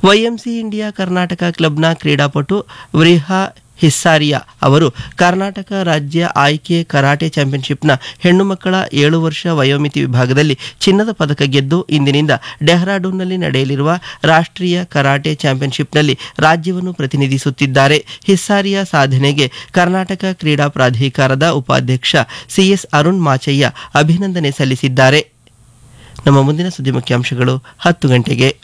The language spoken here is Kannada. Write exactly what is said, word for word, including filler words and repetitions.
ವೈಎಂಸಿ ಇಂಡಿಯಾ ಕರ್ನಾಟಕ ಕ್ಲಬ್ನ ಕ್ರೀಡಾಪಟು ವ್ರಿಹಾ ಹಿಸ್ಸಾರಿಯಾ ಅವರು ಕರ್ನಾಟಕ ರಾಜ್ಯ ಆಯ್ಕೆ ಕರಾಟೆ ಚಾಂಪಿಯನ್ಶಿಪ್ನ ಹೆಣ್ಣು ಮಕ್ಕಳ ಏಳು ವರ್ಷ ವಯೋಮಿತಿ ವಿಭಾಗದಲ್ಲಿ ಚಿನ್ನದ ಪದಕ ಗೆದ್ದು ಇಂದಿನಿಂದ ಡೆಹ್ರಾಡೂನ್ನಲ್ಲಿ ನಡೆಯಲಿರುವ ರಾಷ್ಟ್ರೀಯ ಕರಾಟೆ ಚಾಂಪಿಯನ್ಶಿಪ್ನಲ್ಲಿ ರಾಜ್ಯವನ್ನು ಪ್ರತಿನಿಧಿಸುತ್ತಿದ್ದಾರೆ. ಹಿಸ್ಸಾರಿಯಾ ಸಾಧನೆಗೆ ಕರ್ನಾಟಕ ಕ್ರೀಡಾ ಪ್ರಾಧಿಕಾರದ ಉಪಾಧ್ಯಕ್ಷ ಸಿಎಸ್ ಅರುಣ್ ಮಾಚಯ್ಯ ಅಭಿನಂದನೆ ಸಲ್ಲಿಸಿದ್ದಾರೆ. ನಮ್ಮ ಮುಂದಿನ ಸುದ್ದಿ ಮುಖ್ಯಾಂಶಗಳು ಹತ್ತು ಗಂಟೆಗೆ.